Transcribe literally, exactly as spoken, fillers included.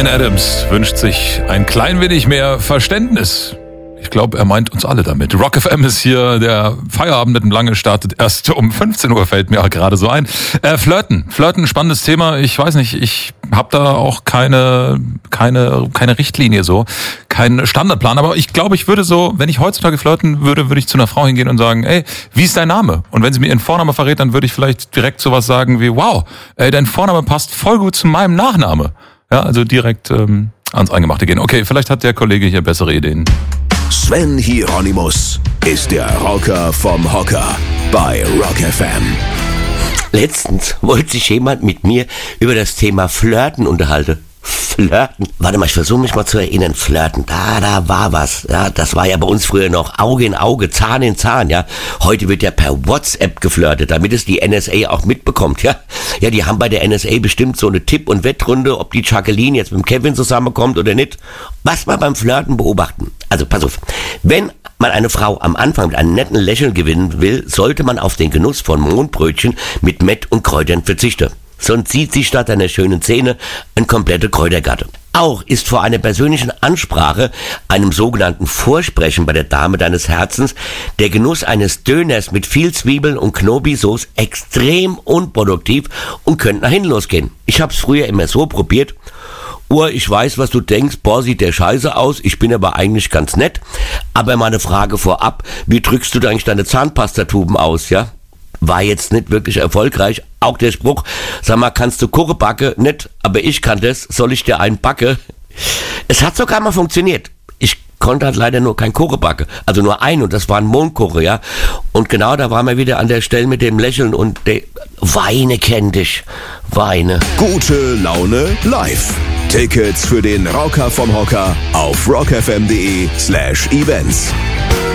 Bryan Adams wünscht sich ein klein wenig mehr Verständnis. Ich glaube, er meint uns alle damit. Rock F M ist hier, der Feierabend mit dem Lange startet erst um fünfzehn Uhr, fällt mir gerade so ein. Äh, Flirten, Flirten, spannendes Thema. Ich weiß nicht, ich habe da auch keine keine keine Richtlinie so, keinen Standardplan. Aber ich glaube, ich würde so, wenn ich heutzutage flirten würde, würde ich zu einer Frau hingehen und sagen, ey, wie ist dein Name? Und wenn sie mir ihren Vornamen verrät, dann würde ich vielleicht direkt sowas sagen wie, wow, ey, dein Vorname passt voll gut zu meinem Nachname. Ja, also direkt ähm, ans Eingemachte gehen. Okay, vielleicht hat der Kollege hier bessere Ideen. Sven Hieronymus ist der Rocker vom Hocker bei Rock F M. Letztens wollte sich jemand mit mir über das Thema Flirten unterhalten. Flirten. Warte mal, ich versuche mich mal zu erinnern. Flirten, da, da war was. Ja, das war ja bei uns früher noch Auge in Auge, Zahn in Zahn, ja. Heute wird ja per WhatsApp geflirtet, damit es die N S A auch mitbekommt, ja. Ja, die haben bei der N S A bestimmt so eine Tipp- und Wettrunde, ob die Jacqueline jetzt mit dem Kevin zusammenkommt oder nicht. Was wir beim Flirten beobachten. Also, pass auf. Wenn man eine Frau am Anfang mit einem netten Lächeln gewinnen will, sollte man auf den Genuss von Mohnbrötchen mit Mett und Kräutern verzichten. Sonst sieht sie statt einer schönen Szene ein komplette Kräutergarten. Auch ist vor einer persönlichen Ansprache, einem sogenannten Vorsprechen bei der Dame deines Herzens, der Genuss eines Döners mit viel Zwiebeln und Knobi-Sauce extrem unproduktiv und könnte nach hinten losgehen. Ich hab's früher immer so probiert. Oh, ich weiß, was du denkst, boah, sieht der scheiße aus, ich bin aber eigentlich ganz nett. Aber mal eine Frage vorab, wie drückst du da eigentlich deine Zahnpastatuben aus, ja? War jetzt nicht wirklich erfolgreich. Auch der Spruch, sag mal, kannst du Kuchen backen? Nicht, aber ich kann das, soll ich dir einen backen? Es hat sogar mal funktioniert. Ich konnte halt leider nur kein Kuchen backen. Also nur einen, und das war ein Mohnkuchen, ja. Und genau, da waren wir wieder an der Stelle mit dem Lächeln und der Weine kenn dich. Weine. Gute Laune live. Tickets für den Rocker vom Hocker auf rockfm.de slash events.